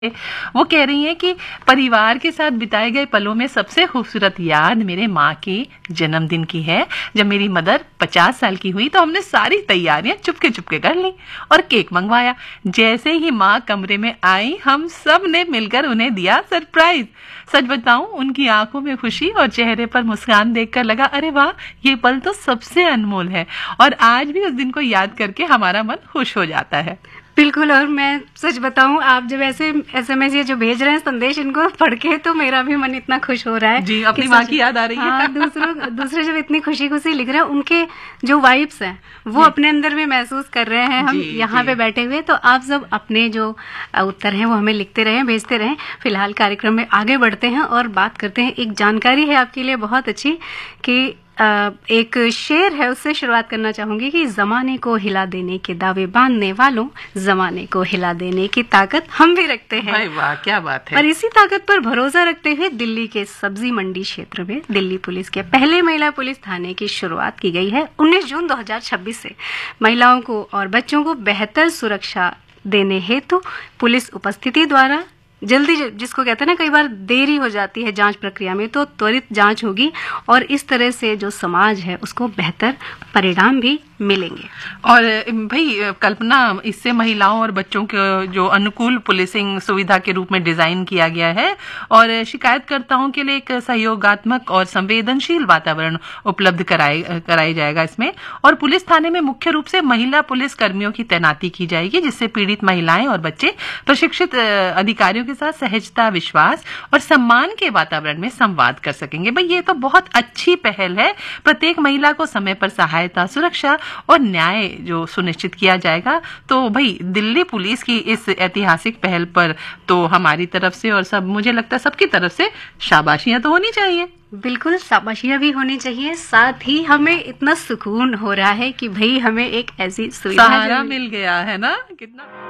वो कह रही हैं कि परिवार के साथ बिताए गए पलों में सबसे खूबसूरत याद मेरे माँ के जन्मदिन की है। जब मेरी मदर 50 साल की हुई तो हमने सारी तैयारियां चुपके चुपके कर ली और केक मंगवाया। जैसे ही माँ कमरे में आई हम सब ने मिलकर उन्हें दिया सरप्राइज। सच बताऊं, उनकी आंखों में खुशी और चेहरे पर मुस्कान देखकर लगा, अरे वाह, ये पल तो सबसे अनमोल है और आज भी उस दिन को याद करके हमारा मन खुश हो जाता है। बिल्कुल। और मैं सच बताऊं, आप जब ऐसे एसएमएस ये जो भेज रहे हैं संदेश, इनको पढ़ के तो मेरा भी मन इतना खुश हो रहा है जी, अपनी माँ की याद आ रही है। हाँ, दूसरे जब इतनी खुशी खुशी लिख रहे हैं, उनके जो वाइब्स हैं वो अपने अंदर में महसूस कर रहे हैं। हम यहाँ पे बैठे हुए, तो आप सब अपने जो उत्तर हैं वो हमें लिखते रहें, भेजते रहें। फिलहाल कार्यक्रम में आगे बढ़ते हैं और बात करते हैं। एक जानकारी है आपके लिए बहुत अच्छी कि एक शेर है, उससे शुरुआत करना चाहूंगी कि जमाने को हिला देने के दावे बांधने वालों, जमाने को हिला देने की ताकत हम भी रखते हैं। भाई वाह, क्या बात है। और इसी ताकत पर भरोसा रखते हुए दिल्ली के सब्जी मंडी क्षेत्र में दिल्ली पुलिस के पहले महिला पुलिस थाने की शुरुआत की गई है। 19 जून 2026 से महिलाओं को और बच्चों को बेहतर सुरक्षा देने हेतु पुलिस उपस्थिति द्वारा जल्दी, जिसको कहते हैं ना, कई बार देरी हो जाती है जांच प्रक्रिया में, तो त्वरित जांच होगी और इस तरह से जो समाज है उसको बेहतर परिणाम भी मिलेंगे। और भाई कल्पना, इससे महिलाओं और बच्चों के जो अनुकूल पुलिसिंग सुविधा के रूप में डिजाइन किया गया है और शिकायतकर्ताओं के लिए एक सहयोगात्मक और संवेदनशील वातावरण उपलब्ध कराया जाएगा इसमें। और पुलिस थाने में मुख्य रूप से महिला पुलिस कर्मियों की तैनाती की जाएगी, जिससे पीड़ित महिलाएं और बच्चे प्रशिक्षित अधिकारियों के साथ सहजता, विश्वास और सम्मान के वातावरण में संवाद कर सकेंगे। भाई ये तो बहुत अच्छी पहल है। प्रत्येक महिला को समय पर सहायता, सुरक्षा और न्याय जो सुनिश्चित किया जाएगा। तो भाई दिल्ली पुलिस की इस ऐतिहासिक पहल पर तो हमारी तरफ से और सब, मुझे लगता है सबकी तरफ से शाबाशियां तो होनी चाहिए। बिल्कुल, शाबाशियां भी होनी चाहिए। साथ ही हमें इतना सुकून हो रहा है कि भाई हमें एक ऐसी सुविधा सहारा मिल गया है ना। कितना